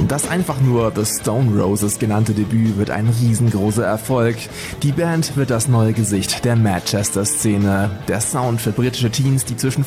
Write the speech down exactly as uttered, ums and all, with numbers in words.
Das einfach nur The Stone Roses genannte Debüt wird ein riesengroßer Erfolg. Die Band wird das neue Gesicht der Manchester-Szene. Der Sound für britische Teens, die zwischen